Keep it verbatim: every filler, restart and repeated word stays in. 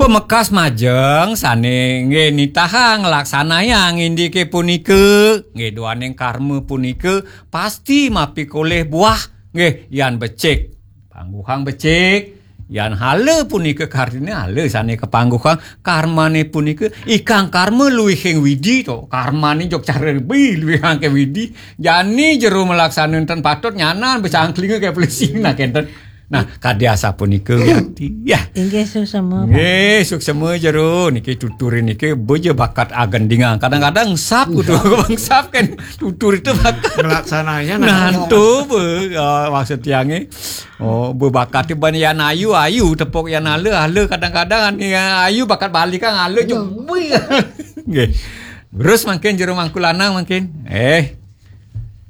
pemekas majeng sane nggih nitaha nglaksanaya ngindike punike nggih duaning karma punike pasti mapikoleh buah nggih yan becik pangguhang becik yan hala punika kartine hala sane kepangguhang karmane punika ikang karma luwihing widi to karmane jok cara lebih luwihang ke widi jani jero melaksanakan patut nyanan becangklinge ke polisi nah kenten. Nah, kadiasa punika yakti. Ya. Inggih suksema. Nggih, suksema jero niki tuturi niki beje bakat agendingan. Kadang-kadang sap kudu bang sap kan tutur itu bakat ngelaksananya nantu be uh, maksud tiange. Oh, bebakat ban yan ayu ayu tepuk yan ale ale kadang-kadang ayu bakat balik kan ale jom. Nggih. Terus mungkin jero mangku lanang mungkin. Eh